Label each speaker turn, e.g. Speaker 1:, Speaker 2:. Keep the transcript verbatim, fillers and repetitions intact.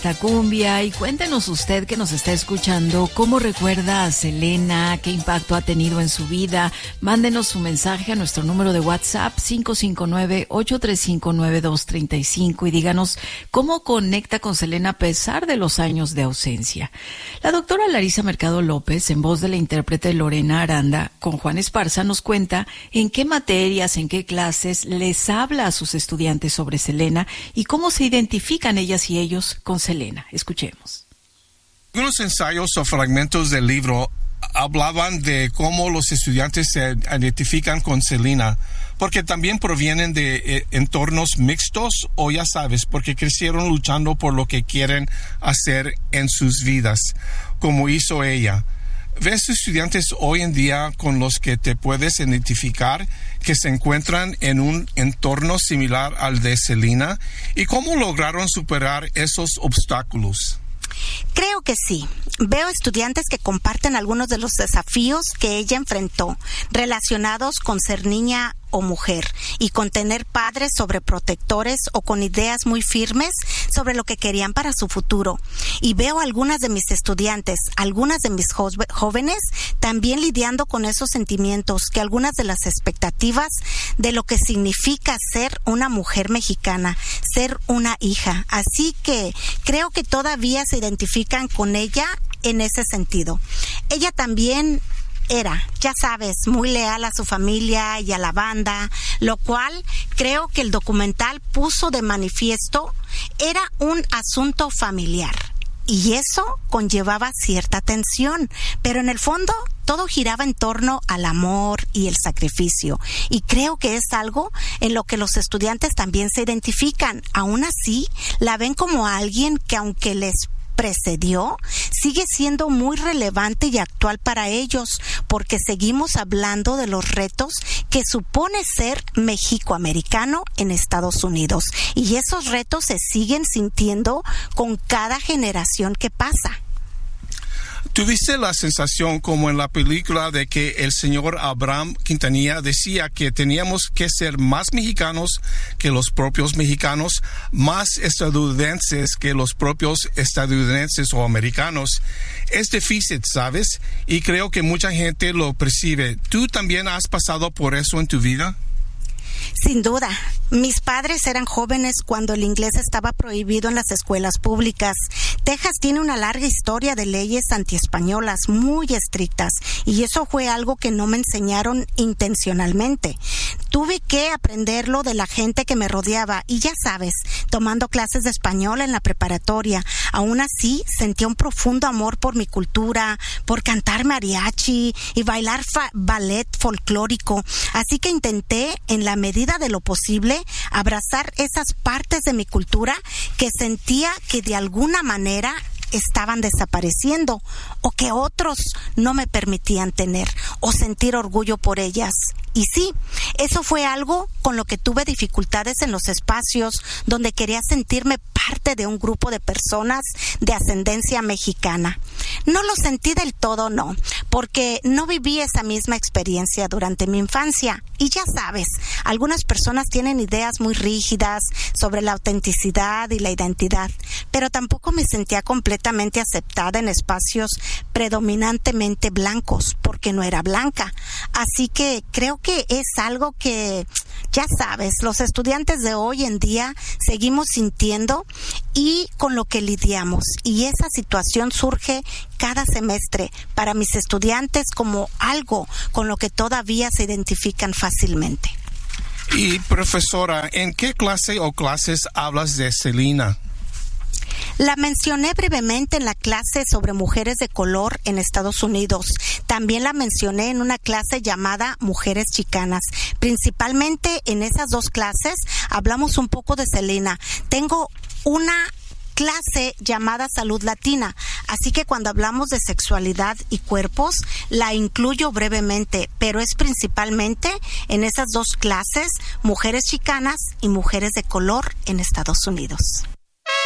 Speaker 1: esta cumbia y cuéntenos usted que nos está escuchando cómo recuerda a Selena, qué impacto ha tenido en su vida. Mándenos su mensaje a nuestro número de WhatsApp cinco cinco nueve, ocho tres cinco, nueve dos tres cinco y díganos cómo conecta con Selena a pesar de los años de ausencia. La doctora Larisa Mercado López, en voz de la intérprete Lorena Aranda, con Juan Esparza, nos cuenta en qué materias, en qué clases les habla a sus estudiantes sobre Selena y cómo se identifican ellas y ellos con Selena. Escuchemos.
Speaker 2: Algunos ensayos o fragmentos del libro hablaban de cómo los estudiantes se identifican con Selena, porque también provienen de eh, entornos mixtos o ya sabes, porque crecieron luchando por lo que quieren hacer en sus vidas, como hizo ella. ¿Ves estudiantes hoy en día con los que te puedes identificar que se encuentran en un entorno similar al de Selena? ¿Y cómo lograron superar esos obstáculos?
Speaker 3: Creo que sí. Veo estudiantes que comparten algunos de los desafíos que ella enfrentó, relacionados con ser niña o mujer, y con tener padres sobreprotectores o con ideas muy firmes sobre lo que querían para su futuro. Y veo algunas de mis estudiantes, algunas de mis jo- jóvenes, también lidiando con esos sentimientos, que algunas de las expectativas de lo que significa ser una mujer mexicana, ser una hija. Así que creo que todavía se identifican con ella en ese sentido. Ella también era, ya sabes, muy leal a su familia y a la banda, lo cual creo que el documental puso de manifiesto era un asunto familiar. Y eso conllevaba cierta tensión, pero en el fondo todo giraba en torno al amor y el sacrificio. Y creo que es algo en lo que los estudiantes también se identifican. Aún así, la ven como alguien que, aunque les precedió, sigue siendo muy relevante y actual para ellos, porque seguimos hablando de los retos que supone ser mexicoamericano en Estados Unidos, y esos retos se siguen sintiendo con cada generación que pasa.
Speaker 2: ¿Tuviste la sensación, como en la película, de que el señor Abraham Quintanilla decía que teníamos que ser más mexicanos que los propios mexicanos, más estadounidenses que los propios estadounidenses o americanos? Es difícil, ¿sabes? Y creo que mucha gente lo percibe. ¿Tú también has pasado por eso en tu vida?
Speaker 3: Sin duda. Mis padres eran jóvenes cuando el inglés estaba prohibido en las escuelas públicas. Texas tiene una larga historia de leyes antiespañolas muy estrictas, y eso fue algo que no me enseñaron intencionalmente. Tuve que aprenderlo de la gente que me rodeaba, y ya sabes, tomando clases de español en la preparatoria. Aún así, sentía un profundo amor por mi cultura, por cantar mariachi y bailar fa- ballet folclórico. Así que intenté, en la medida de lo posible, abrazar esas partes de mi cultura que sentía que de alguna manera estaban desapareciendo, o que otros no me permitían tener o sentir orgullo por ellas. Y sí, eso fue algo con lo que tuve dificultades en los espacios donde quería sentirme parte de un grupo de personas de ascendencia mexicana. No lo sentí del todo, no, porque no viví esa misma experiencia durante mi infancia. Y ya sabes, algunas personas tienen ideas muy rígidas sobre la autenticidad y la identidad, pero tampoco me sentía completamente aceptada en espacios predominantemente blancos, porque no era blanca. Así que creo que es algo que, ya sabes, los estudiantes de hoy en día seguimos sintiendo y con lo que lidiamos. Y esa situación surge cada semestre para mis estudiantes como algo con lo que todavía se identifican fácilmente.
Speaker 2: Y profesora, ¿en qué clase o clases hablas de Selena?
Speaker 3: La mencioné brevemente en la clase sobre mujeres de color en Estados Unidos. También la mencioné en una clase llamada Mujeres Chicanas. Principalmente en esas dos clases hablamos un poco de Selena. Tengo una clase llamada Salud Latina, así que cuando hablamos de sexualidad y cuerpos la incluyo brevemente, pero es principalmente en esas dos clases, Mujeres Chicanas y Mujeres de Color en Estados Unidos.